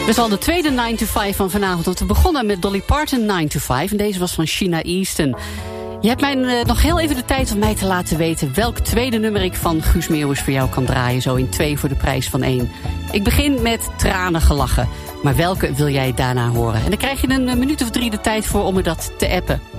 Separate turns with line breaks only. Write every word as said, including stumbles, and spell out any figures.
Dus al de tweede nine to five van vanavond. Want we begonnen met Dolly Parton nine to five. En deze was van Sheena Easton. Je hebt mij uh, nog heel even de tijd om mij te laten weten welk tweede nummer ik van Guus Meeuwis voor jou kan draaien. Zo in twee voor de prijs van één. Ik begin met Tranen gelachen. Maar welke wil jij daarna horen? En dan krijg je een minuut of drie de tijd voor om me dat te appen.